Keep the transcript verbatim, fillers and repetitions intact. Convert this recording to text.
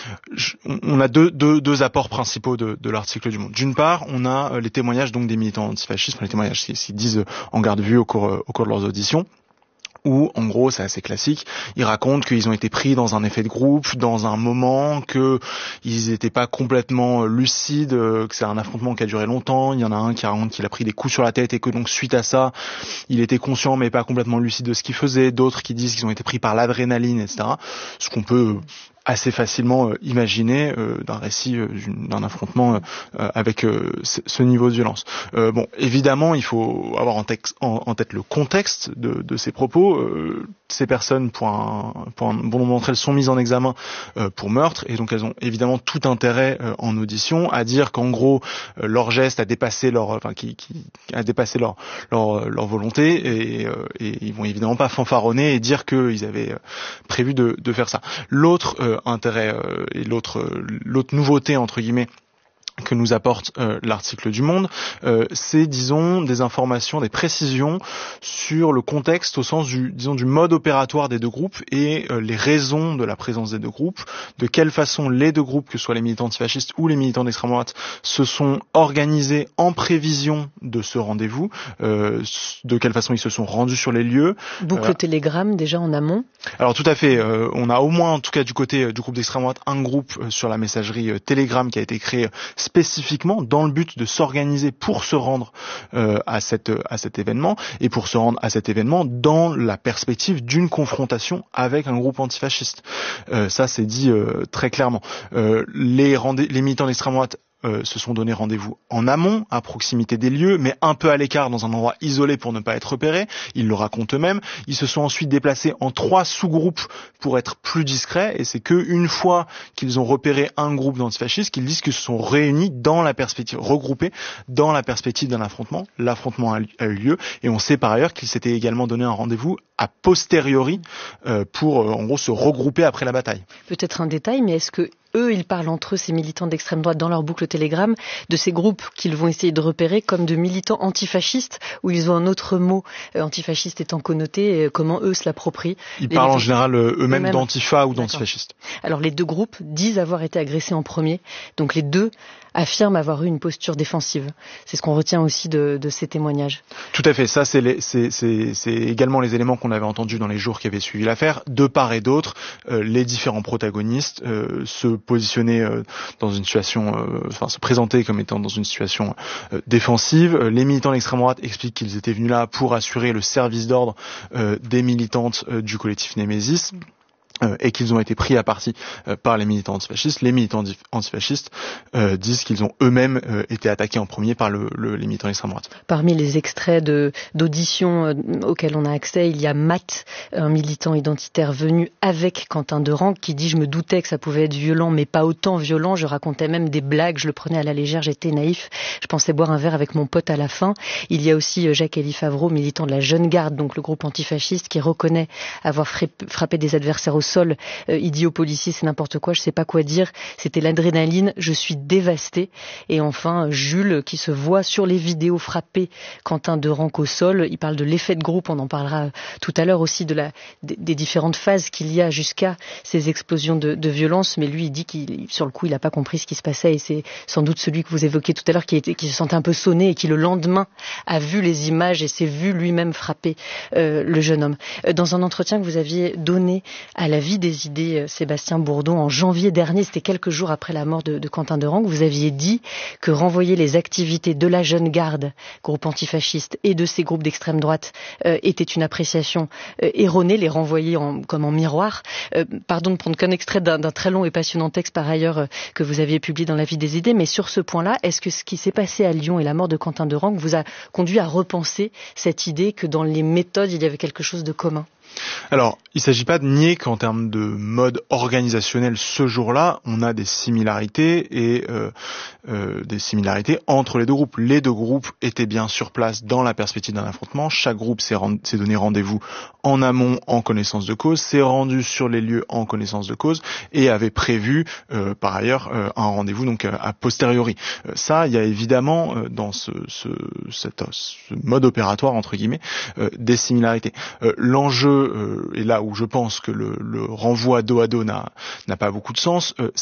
Je, on a deux, deux, deux apports principaux de, de l'article du Monde. D'une part, on a les témoignages donc des militants antifascistes, les témoignages qu'ils disent en garde à vue au cours, au cours de leurs auditions, où, en gros, c'est assez classique, ils racontent qu'ils ont été pris dans un effet de groupe, dans un moment, qu'ils n'étaient pas complètement lucides, que c'est un affrontement qui a duré longtemps. Il y en a un qui raconte qu'il a pris des coups sur la tête et que donc, suite à ça, il était conscient mais pas complètement lucide de ce qu'il faisait. D'autres qui disent qu'ils ont été pris par l'adrénaline, et cetera. Ce qu'on peut assez facilement euh, imaginer euh, d'un récit, euh, d'un affrontement euh, avec euh, c- ce niveau de violence. Euh, bon, évidemment, il faut avoir en, texte, en, en tête le contexte de, de ces propos. Euh, ces personnes, pour un, pour un bon nombre d'entre elles, sont mises en examen euh, pour meurtre, et donc elles ont évidemment tout intérêt euh, en audition à dire qu'en gros euh, leur geste a dépassé leur, enfin, qui, qui a dépassé leur leur, leur volonté, et, euh, et ils vont évidemment pas fanfaronner et dire qu'ils avaient euh, prévu de, de faire ça. L'autre euh, intérêt euh, et l'autre euh, l'autre nouveauté entre guillemets que nous apporte euh, l'article du Monde, euh, c'est, disons, des informations, des précisions sur le contexte au sens du, disons, du mode opératoire des deux groupes et euh, les raisons de la présence des deux groupes, de quelle façon les deux groupes, que ce soit les militants antifascistes ou les militants d'extrême droite, se sont organisés en prévision de ce rendez-vous, euh, de quelle façon ils se sont rendus sur les lieux. Boucle euh, Telegram déjà en amont. Alors tout à fait, euh, on a au moins, en tout cas du côté euh, du groupe d'extrême droite, un groupe euh, sur la messagerie euh, Telegram qui a été créé spécifiquement dans le but de s'organiser pour se rendre euh, à cette à cet événement, et pour se rendre à cet événement dans la perspective d'une confrontation avec un groupe antifasciste. Euh, ça c'est dit euh, très clairement. Euh, les, rendez- les militants d'extrême droite Euh, se sont donné rendez-vous en amont, à proximité des lieux, mais un peu à l'écart, dans un endroit isolé pour ne pas être repérés. Ils le racontent eux-mêmes. Ils se sont ensuite déplacés en trois sous-groupes pour être plus discrets, et c'est que une fois qu'ils ont repéré un groupe d'antifascistes qu'ils disent qu'ils se sont réunis dans la perspective, regroupés dans la perspective d'un affrontement. L'affrontement a, a eu lieu, et on sait par ailleurs qu'ils s'étaient également donné un rendez-vous a posteriori euh, pour, euh, en gros, se regrouper après la bataille. Peut-être un détail, mais est-ce que eux, ils parlent entre eux, ces militants d'extrême droite, dans leur boucle Telegram, de ces groupes qu'ils vont essayer de repérer comme de militants antifascistes, où ils ont un autre mot, euh, antifasciste étant connoté, euh, comment eux se l'approprient. Ils parlent en général euh, eux-mêmes, eux-mêmes d'antifa ou d'antifascistes. Alors les deux groupes disent avoir été agressés en premier, donc les deux affirment avoir eu une posture défensive. C'est ce qu'on retient aussi de, de ces témoignages. Tout à fait, ça c'est, les, c'est, c'est, c'est également les éléments qu'on avait entendus dans les jours qui avaient suivi l'affaire. De part et d'autre, euh, les différents protagonistes euh, se positionnaient euh, dans une situation, euh, enfin se présentaient comme étant dans une situation euh, défensive. Les militants d'extrême droite expliquent qu'ils étaient venus là pour assurer le service d'ordre euh, des militantes euh, du collectif Némésis. Euh, et qu'ils ont été pris à partie euh, par les militants antifascistes. Les militants antifascistes euh, disent qu'ils ont eux-mêmes euh, été attaqués en premier par le, le, les militants d'extrême droite. Parmi les extraits de, d'auditions euh, auxquels on a accès, il y a Matt, un militant identitaire venu avec Quentin Deran, qui dit « Je me doutais que ça pouvait être violent, mais pas autant violent. Je racontais même des blagues, je le prenais à la légère, j'étais naïf. Je pensais boire un verre avec mon pote à la fin. » Il y a aussi Jacques-Élie Favreau, militant de la Jeune Garde, donc le groupe antifasciste, qui reconnaît avoir frappé des adversaires au sol. Euh, il dit aux policiers, c'est n'importe quoi, je sais pas quoi dire, c'était l'adrénaline, je suis dévasté. Et enfin Jules, qui se voit sur les vidéos frapper Quentin Deran au sol. Il parle de l'effet de groupe, on en parlera tout à l'heure aussi, de la, des, des différentes phases qu'il y a jusqu'à ces explosions de, de violence. Mais lui, il dit qu'il, sur le coup, il n'a pas compris ce qui se passait, et c'est sans doute celui que vous évoquiez tout à l'heure qui, était, qui se sentait un peu sonné et qui le lendemain a vu les images et s'est vu lui-même frapper euh, le jeune homme. Dans un entretien que vous aviez donné à La Vie des idées, Sébastien Bourdon, en janvier dernier, c'était quelques jours après la mort de, de Quentin Deran, vous aviez dit que renvoyer les activités de la Jeune Garde, groupe antifasciste, et de ces groupes d'extrême droite euh, était une appréciation euh, erronée, les renvoyer en, comme en miroir. Euh, pardon de prendre qu'un extrait d'un, d'un très long et passionnant texte par ailleurs euh, que vous aviez publié dans La Vie des idées, mais sur ce point-là, est-ce que ce qui s'est passé à Lyon et la mort de Quentin Deran vous a conduit à repenser cette idée que dans les méthodes, il y avait quelque chose de commun ? Alors, il ne s'agit pas de nier qu'en termes de mode organisationnel, ce jour-là, on a des similarités et euh, euh, des similarités entre les deux groupes. Les deux groupes étaient bien sur place dans la perspective d'un affrontement. Chaque groupe s'est, rend, s'est donné rendez-vous en amont, en connaissance de cause, s'est rendu sur les lieux en connaissance de cause et avait prévu, euh, par ailleurs, euh, un rendez-vous donc a posteriori. Euh, ça, il y a évidemment euh, dans ce, ce, cette, ce mode opératoire entre guillemets euh, des similarités. Euh, l'enjeu Euh, et là où je pense que le, le renvoi dos à dos n'a, n'a pas beaucoup de sens, euh,